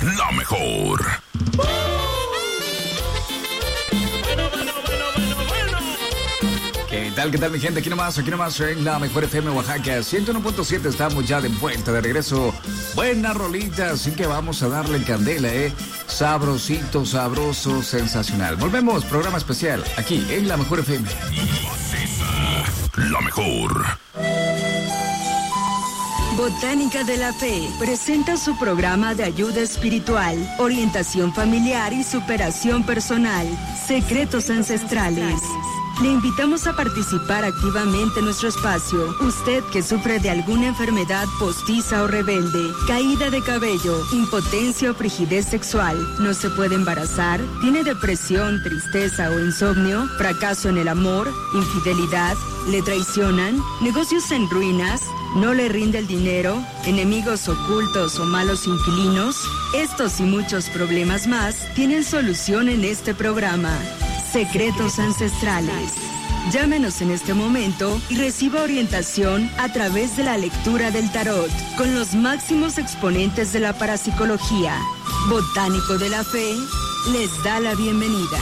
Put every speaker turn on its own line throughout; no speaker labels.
la mejor.
¿Qué tal mi gente? Aquí nomás en la mejor FM Oaxaca 101.7. Estamos ya de vuelta, de regreso. Buena rolita, así que vamos a darle candela, sabrosito, sabroso, sensacional. Volvemos, programa especial, aquí en la mejor FM.
La mejor.
Botánica de la Fe presenta su programa de ayuda espiritual, orientación familiar y superación personal, Secretos Ancestrales. Le invitamos a participar activamente en nuestro espacio. Usted que sufre de alguna enfermedad postiza o rebelde, caída de cabello, impotencia o frigidez sexual, no se puede embarazar, tiene depresión, tristeza o insomnio, fracaso en el amor, infidelidad, le traicionan, negocios en ruinas, no le rinde el dinero, enemigos ocultos o malos inquilinos. Estos y muchos problemas más tienen solución en este programa. Secretos Ancestrales. Llámenos en este momento y reciba orientación a través de la lectura del tarot con los máximos exponentes de la parapsicología. Botánico de la Fe les da la bienvenida.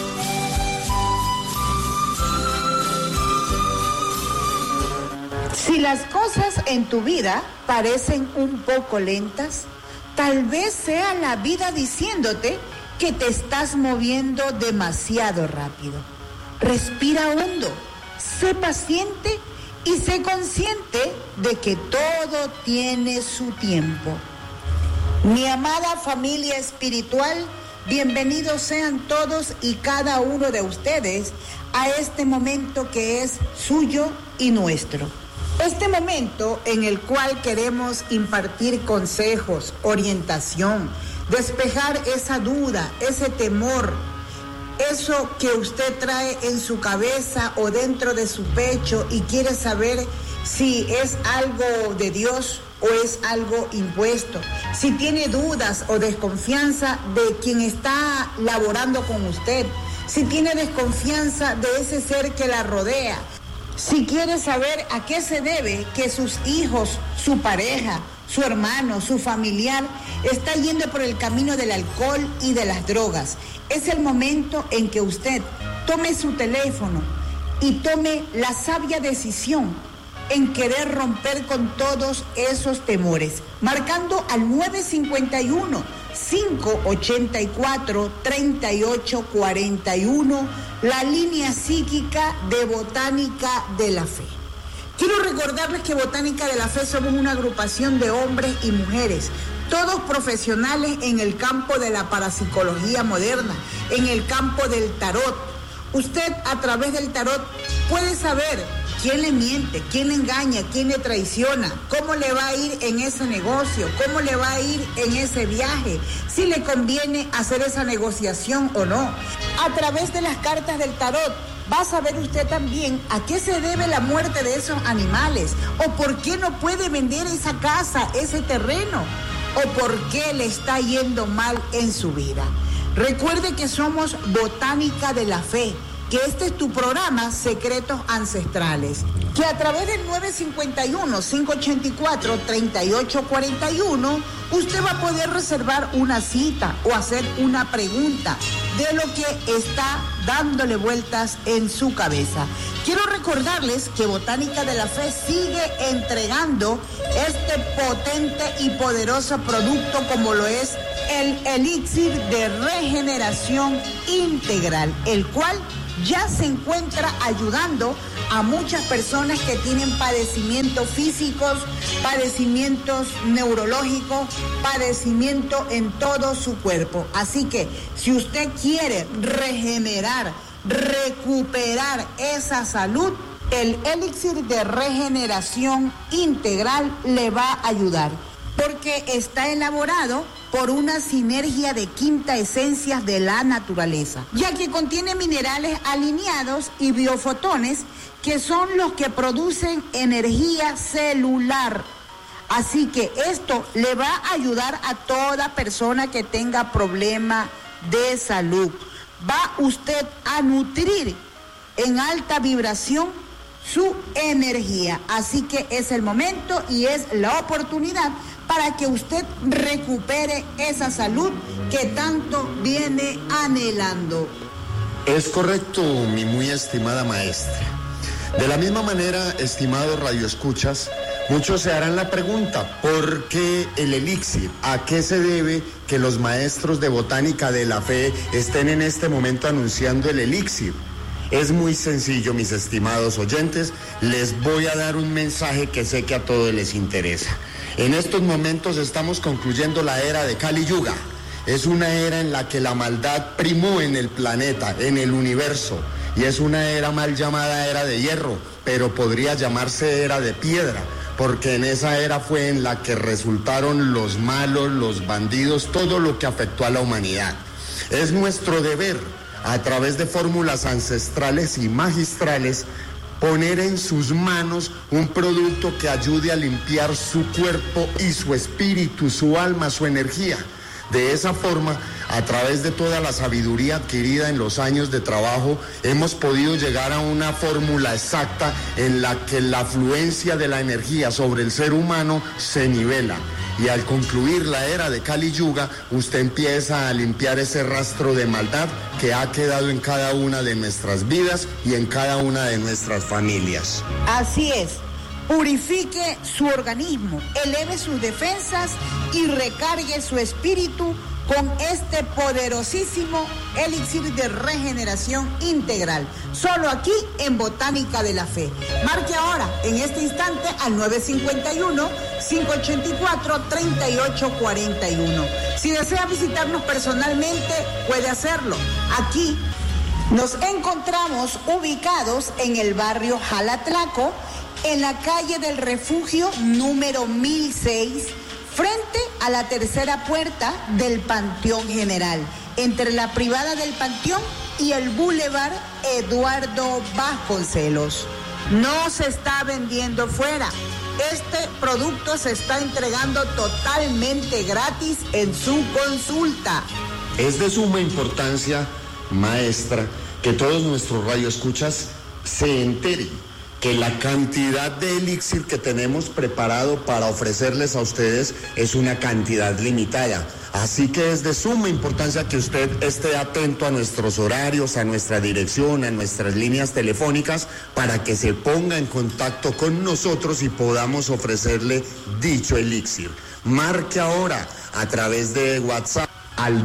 Si las cosas en tu vida parecen un poco lentas, tal vez sea la vida diciéndote que te estás moviendo demasiado rápido. Respira hondo, sé paciente y sé consciente de que todo tiene su tiempo. Mi amada familia espiritual, bienvenidos sean todos y cada uno de ustedes a este momento que es suyo y nuestro. Este momento en el cual queremos impartir consejos, orientación, despejar esa duda, ese temor, eso que usted trae en su cabeza o dentro de su pecho y quiere saber si es algo de Dios o es algo impuesto. Si tiene dudas o desconfianza de quien está laborando con usted, si tiene desconfianza de ese ser que la rodea, si quiere saber a qué se debe que sus hijos, su pareja, su hermano, su familiar está yendo por el camino del alcohol y de las drogas, es el momento en que usted tome su teléfono y tome la sabia decisión en querer romper con todos esos temores, marcando al 951-584-3841, la línea psíquica de Botánica de la Fe. Quiero recordarles que Botánica de la Fe somos una agrupación de hombres y mujeres, todos profesionales en el campo de la parapsicología moderna, en el campo del tarot. Usted a través del tarot puede saber quién le miente, quién le engaña, quién le traiciona, cómo le va a ir en ese negocio, cómo le va a ir en ese viaje, si le conviene hacer esa negociación o no. A través de las cartas del tarot va a saber usted también a qué se debe la muerte de esos animales, o por qué no puede vender esa casa, ese terreno, o por qué le está yendo mal en su vida. Recuerde que somos Botánica de la Fe, que este es tu programa Secretos Ancestrales, que a través del 951-584-3841 usted va a poder reservar una cita o hacer una pregunta de lo que está dándole vueltas en su cabeza. Quiero recordarles que Botánica de la Fe sigue entregando este potente y poderoso producto como lo es el elixir de regeneración integral, el cual ya se encuentra ayudando a muchas personas que tienen padecimientos físicos, padecimientos neurológicos, padecimiento en todo su cuerpo. Así que si usted quiere regenerar, recuperar esa salud, el elixir de regeneración integral le va a ayudar, porque está elaborado por una sinergia de quinta esencias de la naturaleza, ya que contiene minerales alineados y biofotones que son los que producen energía celular. Así que esto le va a ayudar a toda persona que tenga problema de salud. Va usted a nutrir en alta vibración su energía. Así que es el momento y es la oportunidad para que usted recupere esa salud que tanto viene anhelando.
Es correcto, mi muy estimada maestra. De la misma manera, estimados radioescuchas, muchos se harán la pregunta, ¿por qué el elixir? ¿A qué se debe que los maestros de botánica de la fe estén en este momento anunciando el elixir? Es muy sencillo, mis estimados oyentes, les voy a dar un mensaje que sé que a todos les interesa. En estos momentos estamos concluyendo la era de Kali Yuga. Es una era en la que la maldad primó en el planeta, en el universo. Y es una era mal llamada era de hierro, pero podría llamarse era de piedra, porque en esa era fue en la que resultaron los malos, los bandidos, todo lo que afectó a la humanidad. Es nuestro deber, a través de fórmulas ancestrales y magistrales, poner en sus manos un producto que ayude a limpiar su cuerpo y su espíritu, su alma, su energía. De esa forma, a través de toda la sabiduría adquirida en los años de trabajo, hemos podido llegar a una fórmula exacta en la que la afluencia de la energía sobre el ser humano se nivela. Y al concluir la era de Kali Yuga, usted empieza a limpiar ese rastro de maldad que ha quedado en cada una de nuestras vidas y en cada una de nuestras familias.
Así es. Purifique su organismo, eleve sus defensas y recargue su espíritu con este poderosísimo elixir de regeneración integral. Solo aquí en Botánica de la Fe. Marque ahora, en este instante, al 951-584-3841. Si desea visitarnos personalmente, puede hacerlo. Aquí nos encontramos ubicados en el barrio Jalatlaco, en la calle del Refugio número 1006, frente a la tercera puerta del Panteón General, entre la privada del Panteón y el Boulevard Eduardo Vasconcelos. No se está vendiendo fuera. Este producto se está entregando totalmente gratis en su consulta.
Es de suma importancia, maestra, que todos nuestros radioescuchas se enteren que la cantidad de elixir que tenemos preparado para ofrecerles a ustedes es una cantidad limitada. Así que es de suma importancia que usted esté atento a nuestros horarios, a nuestra dirección, a nuestras líneas telefónicas, para que se ponga en contacto con nosotros y podamos ofrecerle dicho elixir. Marque ahora a través de WhatsApp al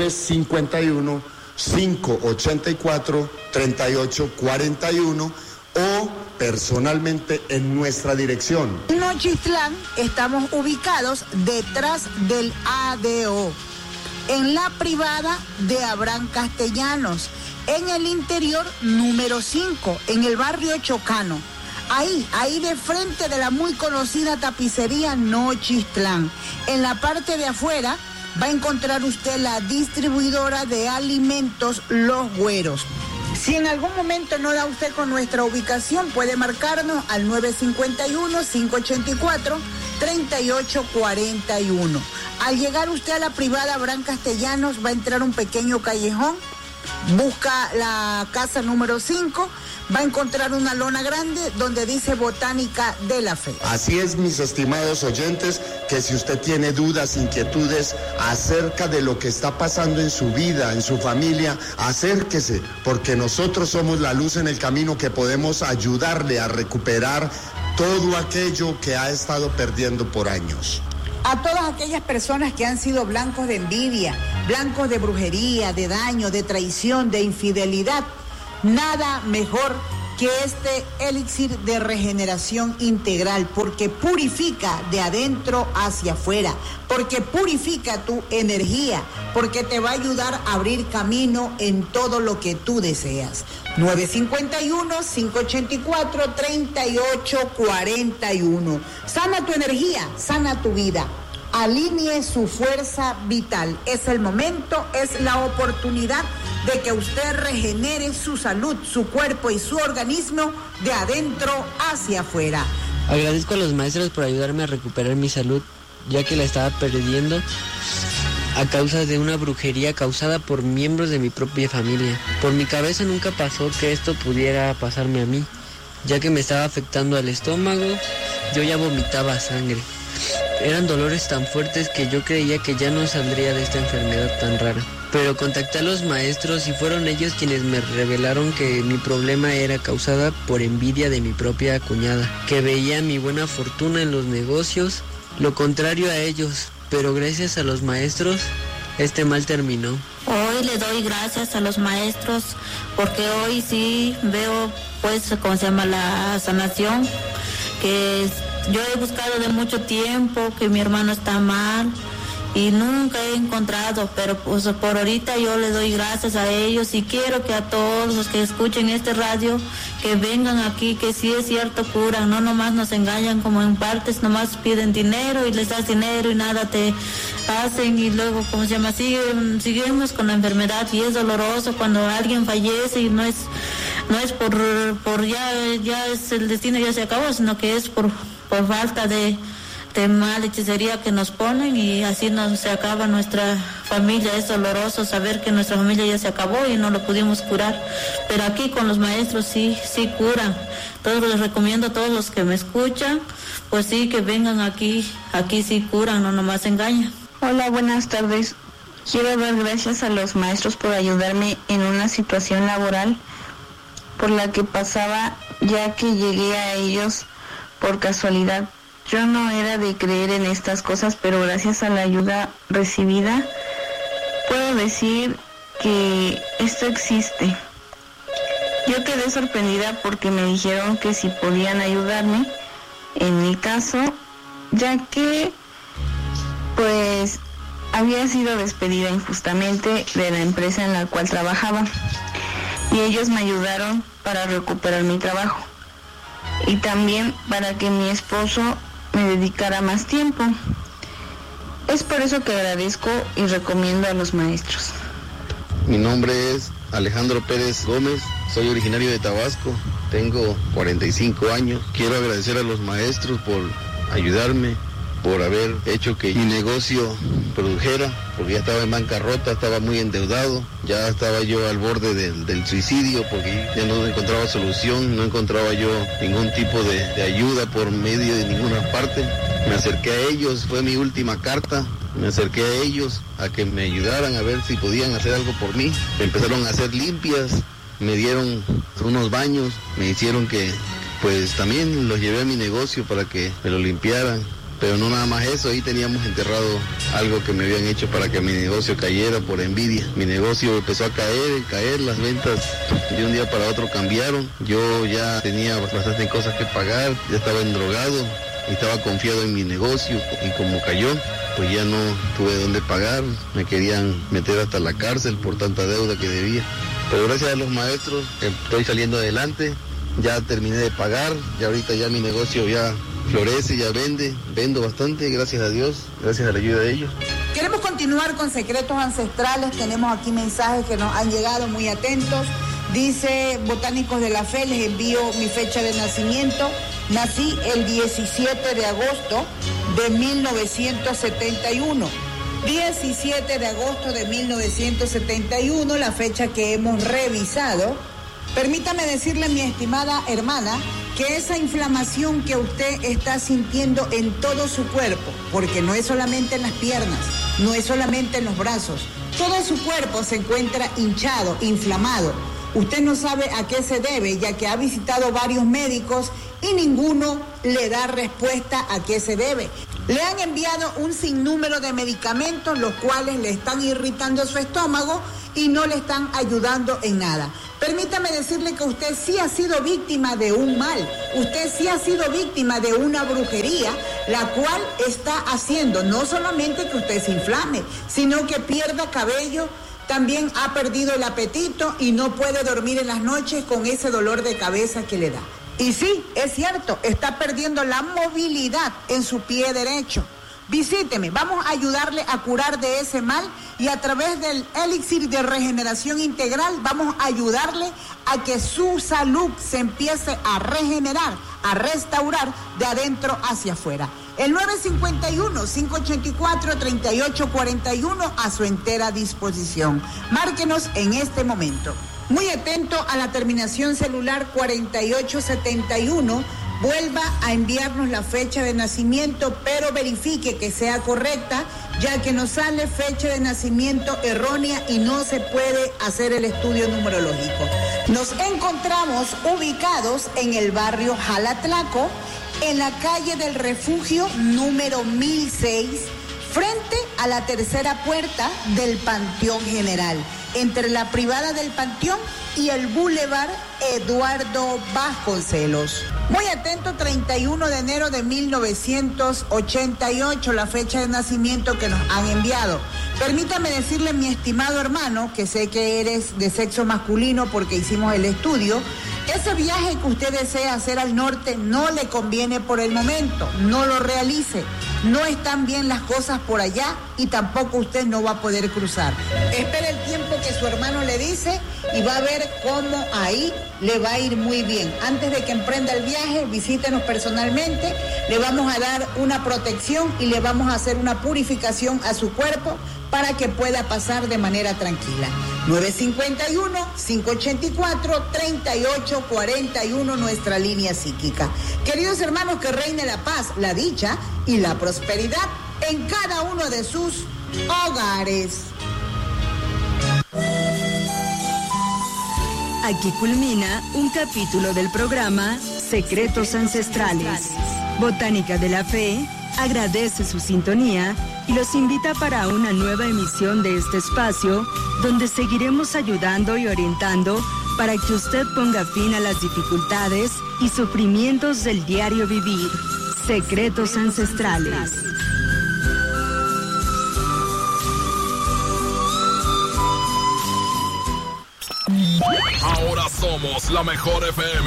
951-584-3841 o personalmente en nuestra dirección.
En Nochistlán estamos ubicados detrás del ADO, en la privada de Abraham Castellanos, en el interior número 5, en el barrio Chocano. Ahí de frente de la muy conocida tapicería Nochistlán. En la parte de afuera va a encontrar usted la distribuidora de alimentos Los Güeros. Si en algún momento no da usted con nuestra ubicación, puede marcarnos al 951-584-3841. Al llegar usted a la privada Abraham Castellanos, va a entrar un pequeño callejón, busca la casa número 5, va a encontrar una lona grande donde dice Botánica de la Fe.
Así es, mis estimados oyentes, que si usted tiene dudas, inquietudes acerca de lo que está pasando en su vida, en su familia, acérquese, porque nosotros somos la luz en el camino que podemos ayudarle a recuperar todo aquello que ha estado perdiendo por años.
A todas aquellas personas que han sido blancos de envidia, blancos de brujería, de daño, de traición, de infidelidad, nada mejor que este elixir de regeneración integral, porque purifica de adentro hacia afuera, porque purifica tu energía, porque te va a ayudar a abrir camino en todo lo que tú deseas. 951-584-3841. Sana tu energía, sana tu vida. Alinee su fuerza vital. Es el momento, es la oportunidad de que usted regenere su salud, su cuerpo y su organismo de adentro hacia afuera.
Agradezco a los maestros por ayudarme a recuperar mi salud, ya que la estaba perdiendo a causa de una brujería causada por miembros de mi propia familia. Por mi cabeza nunca pasó que esto pudiera pasarme a mí, ya que me estaba afectando al estómago, yo ya vomitaba sangre. Eran dolores tan fuertes que yo creía que ya no saldría de esta enfermedad tan rara. Pero contacté a los maestros y fueron ellos quienes me revelaron que mi problema era causada por envidia de mi propia cuñada, que veía mi buena fortuna en los negocios, lo contrario a ellos, pero gracias a los maestros, este mal terminó.
Hoy le doy gracias a los maestros porque hoy sí veo, pues, ¿cómo se llama? La sanación, que yo he buscado de mucho tiempo, que mi hermano está mal y nunca he encontrado, pero pues por ahorita yo le doy gracias a ellos y quiero que a todos los que escuchen este radio, que vengan aquí, que sí es cierto, curan, no nomás nos engañan como en partes, nomás piden dinero y les das dinero y nada te hacen y luego, ¿cómo se llama? Seguimos con la enfermedad y es doloroso cuando alguien fallece y no es por ya es el destino, ya se acabó, sino que es por falta de mala hechicería que nos ponen y así se acaba nuestra familia. Es doloroso saber que nuestra familia ya se acabó y no lo pudimos curar, pero aquí con los maestros sí curan. Entonces les recomiendo a todos los que me escuchan, pues sí, que vengan aquí sí curan, no nomás engañan.
Hola, buenas tardes. Quiero dar gracias a los maestros por ayudarme en una situación laboral por la que pasaba, ya que llegué a ellos por casualidad. Yo no era de creer en estas cosas, pero gracias a la ayuda recibida, puedo decir que esto existe. Yo quedé sorprendida porque me dijeron que si podían ayudarme, en mi caso, ya que, pues, había sido despedida injustamente de la empresa en la cual trabajaba. Y ellos me ayudaron para recuperar mi trabajo. Y también para que mi esposo me dedicara más tiempo. Es por eso que agradezco y recomiendo a los maestros.
Mi nombre es Alejandro Pérez Gómez, soy originario de Tabasco, tengo 45 años. Quiero agradecer a los maestros por ayudarme, por haber hecho que mi negocio produjera, porque ya estaba en bancarrota, estaba muy endeudado, ya estaba yo al borde del suicidio, porque ya no encontraba solución, no encontraba yo ningún tipo de ayuda por medio de ninguna parte. Me acerqué a ellos, fue mi última carta, me acerqué a ellos a que me ayudaran a ver si podían hacer algo por mí. Me empezaron a hacer limpias, me dieron unos baños, me hicieron que, pues también los llevé a mi negocio para que me lo limpiaran. Pero no nada más eso, ahí teníamos enterrado algo que me habían hecho para que mi negocio cayera por envidia. Mi negocio empezó a caer, las ventas de un día para otro cambiaron. Yo ya tenía bastantes cosas que pagar, ya estaba endrogado y estaba confiado en mi negocio y como cayó, pues ya no tuve dónde pagar. Me querían meter hasta la cárcel por tanta deuda que debía. Pero gracias a los maestros estoy saliendo adelante, ya terminé de pagar, ya ahorita ya mi negocio ya florece, ya vendo bastante, gracias a Dios, gracias a la ayuda de ellos.
Queremos continuar con secretos ancestrales, tenemos aquí mensajes que nos han llegado, muy atentos. Dice Botánicos de la Fe, les envío mi fecha de nacimiento. Nací el 17 de agosto de 1971. 17 de agosto de 1971, la fecha que hemos revisado. Permítame decirle, mi estimada hermana, que esa inflamación que usted está sintiendo en todo su cuerpo, porque no es solamente en las piernas, no es solamente en los brazos, todo su cuerpo se encuentra hinchado, inflamado. Usted no sabe a qué se debe, ya que ha visitado varios médicos y ninguno le da respuesta a qué se debe. Le han enviado un sinnúmero de medicamentos, los cuales le están irritando su estómago y no le están ayudando en nada. Permítame decirle que usted sí ha sido víctima de un mal, usted sí ha sido víctima de una brujería, la cual está haciendo no solamente que usted se inflame, sino que pierda cabello, también ha perdido el apetito y no puede dormir en las noches con ese dolor de cabeza que le da. Y sí, es cierto, está perdiendo la movilidad en su pie derecho. Visíteme, vamos a ayudarle a curar de ese mal y a través del elixir de regeneración integral vamos a ayudarle a que su salud se empiece a regenerar, a restaurar de adentro hacia afuera. El 951-584-3841 a su entera disposición. Márquenos en este momento. Muy atento a la terminación celular 4871. vuelva a enviarnos la fecha de nacimiento, pero verifique que sea correcta, ya que nos sale fecha de nacimiento errónea y no se puede hacer el estudio numerológico. Nos encontramos ubicados en el barrio Jalatlaco, en la calle del Refugio número 1006, frente a la tercera puerta del Panteón General, entre la privada del Panteón y el Boulevard Eduardo Vasconcelos. Muy atento, 31 de enero de 1988, la fecha de nacimiento que nos han enviado. Permítame decirle, mi estimado hermano, que sé que eres de sexo masculino porque hicimos el estudio, ese viaje que usted desea hacer al norte no le conviene por el momento, no lo realice. No están bien las cosas por allá y tampoco usted no va a poder cruzar. Espere el tiempo que su hermano le dice y va a ver cómo ahí le va a ir muy bien. Antes de que emprenda el viaje, visítenos personalmente, le vamos a dar una protección y le vamos a hacer una purificación a su cuerpo para que pueda pasar de manera tranquila. 951-584-3841, nuestra línea psíquica. Queridos hermanos, que reine la paz, la dicha y la prosperidad en cada uno de sus hogares.
Aquí culmina un capítulo del programa Secretos Ancestrales. Botánica de la Fe agradece su sintonía y los invita para una nueva emisión de este espacio, donde seguiremos ayudando y orientando para que usted ponga fin a las dificultades y sufrimientos del diario vivir. Secretos Ancestrales.
Ahora somos la mejor FM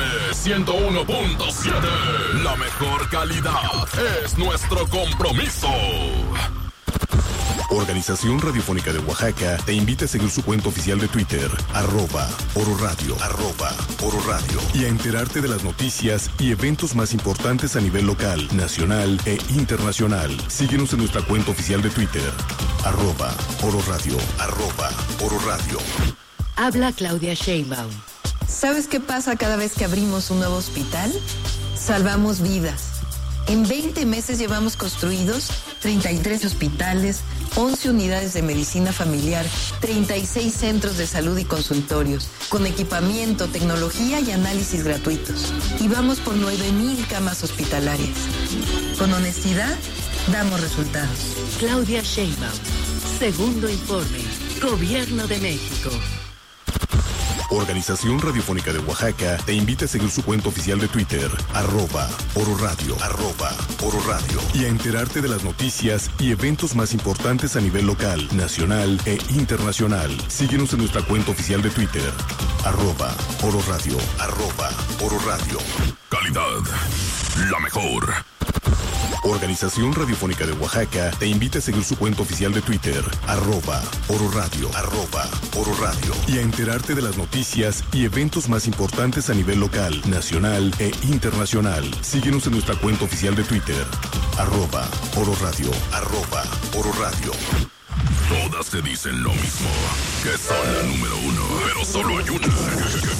101.7. La mejor calidad es nuestro compromiso. Organización Radiofónica de Oaxaca te invita a seguir su cuenta oficial de Twitter, @ororadio, @ororadio, y a enterarte de las noticias y eventos más importantes a nivel local, nacional e internacional. Síguenos en nuestra cuenta oficial de Twitter, @ororadio, @ororadio.
Habla Claudia Sheinbaum. ¿Sabes qué pasa cada vez que abrimos un nuevo hospital? Salvamos vidas. En 20 meses llevamos construidos 33 hospitales, 11 unidades de medicina familiar, 36 centros de salud y consultorios, con equipamiento, tecnología y análisis gratuitos. Y vamos por 9,000 camas hospitalarias. Con honestidad, damos resultados.
Claudia Sheinbaum. Segundo informe. Gobierno de México.
Organización Radiofónica de Oaxaca te invita a seguir su cuenta oficial de Twitter, @ororadio, @ororadio, y a enterarte de las noticias y eventos más importantes a nivel local, nacional e internacional. Síguenos en nuestra cuenta oficial de Twitter, @ororadio, @ororadio. Calidad, la mejor. Organización Radiofónica de Oaxaca te invita a seguir su cuenta oficial de Twitter, @ororadio, @ororadio, y a enterarte de las noticias y eventos más importantes a nivel local, nacional e internacional. Síguenos en nuestra cuenta oficial de Twitter, @ororadio, @ororadio. Todas te dicen lo mismo, que son la número uno, pero solo hay una